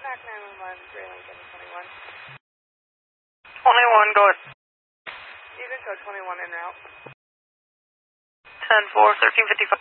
Pac 911, 3 Lincoln 21. 21, go ahead. You can show 21 en route. 10-4, 1355.